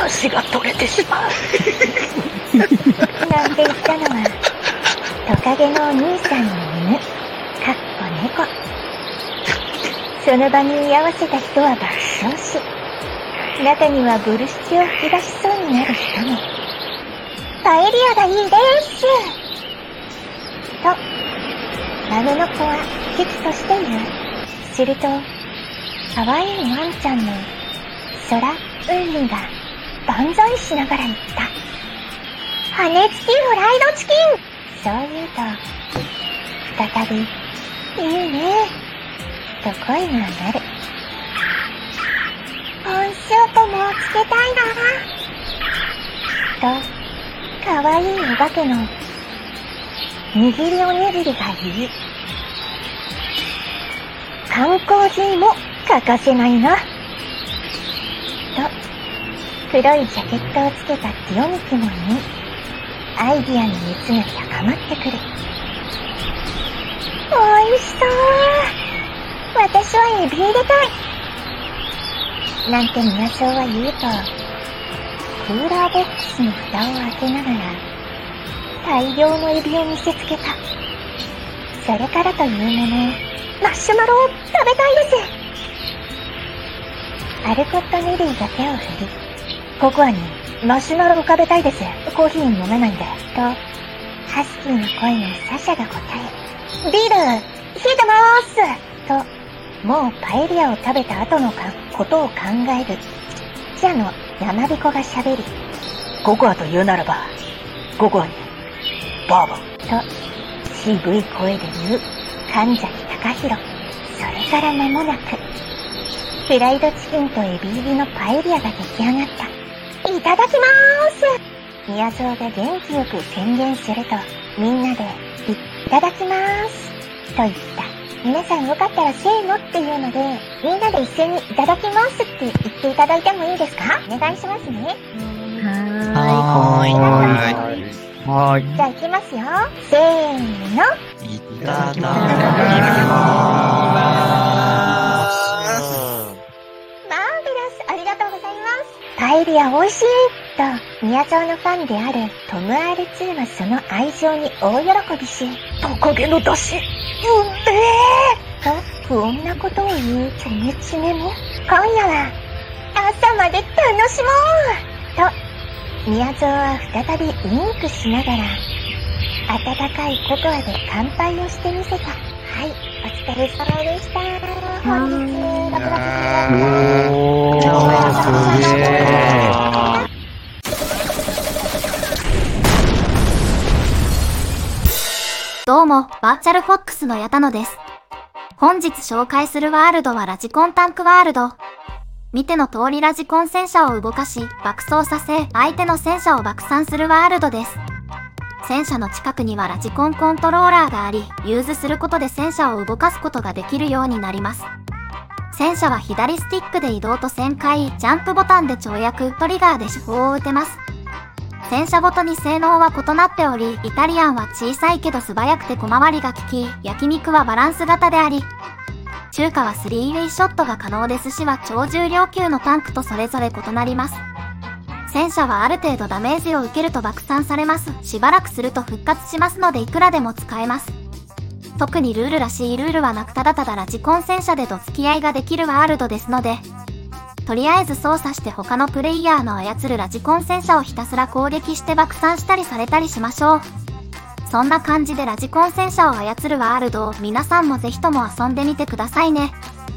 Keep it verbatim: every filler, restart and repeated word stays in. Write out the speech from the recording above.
足が取れてしまう。 なんて言ったのは、トカゲのお兄さんの犬、かっこ猫。その場に居合わせた人は爆笑し、中にはボルシチを吹き出しそうになる人も。パエリアがいいですと、豆の子は危機として言う。すると、可愛いワンちゃんの空うんみが万歳しながら言った。羽付きフライドチキン。そう言うと、再び、いいねと声が上がる。ポンショートもつけたいなと、かわいいお化けの握りおにぎりが言い、缶コーヒーも欠かせないなと、黒いジャケットをつけたティオミキも言い、アイディアの熱が高まってくる。おいしそう。私はエビ入れたい。なんて宮荘は言うと、クーラーボックスの蓋を開けながら、大量のエビを見せつけた。それからというもの、マシュマロを食べたいです。アルコット・ネリーが手を振り、ココアにマシュマロを食べたいです。コーヒー飲めないんで。と、ハスキーの声のサシャが答え、ビール、冷えてまーすと、もうパエリアを食べた後のかことを考える、ちっちゃの山彦が喋り、 ココアと言うならば、ココアに、バーボン。 と、渋い声で言う、神崎隆弘。それから間もなく、フライドチキンとエビ入りのパエリアが出来上がった。いただきまーす。宮蔵が元気よく宣言すると、みんなで、いただきまーす。と言った。皆さんよかったらせーのっていうので、みんなで一斉にいただきますって言っていただいてもいいですか？お願いしますね。 はーい。 はーい。はーい。 じゃあ行きますよ。せーの。 いただきまーす。 マーベラス、ありがとうございます。パエリア美味しいと、宮蔵のファンであるトム アールツー はその愛情に大喜びし、 トカゲの出汁、うんでーと不穏なことを言うチョメチメも、今夜は朝まで楽しもうと、宮蔵は再びウインクしながら、温かいココアで乾杯をしてみせた。はい、お疲れ様でした。本日、ろくがつおー、すげー。 どうも、バーチャルフォックスの矢田野です。本日紹介するワールドはラジコンタンクワールド。見ての通りラジコン戦車を動かし、爆走させ、相手の戦車を爆散するワールドです。戦車の近くにはラジコンコントローラーがあり、ユーズすることで戦車を動かすことができるようになります。戦車は左スティックで移動と旋回、ジャンプボタンで跳躍、トリガーで手法を打てます。戦車ごとに性能は異なっており、イタリアンは小さいけど素早くて小回りが利き、焼肉はバランス型であり、中華はスリーウェイショットが可能で寿司は超重量級のタンクとそれぞれ異なります。戦車はある程度ダメージを受けると爆散されます。しばらくすると復活しますのでいくらでも使えます。特にルールらしいルールはなくただただラジコン戦車でどつき合いができるワールドですので、とりあえず操作して他のプレイヤーの操るラジコン戦車をひたすら攻撃して爆散したりされたりしましょう。そんな感じでラジコン戦車を操るワールドを皆さんもぜひとも遊んでみてくださいね。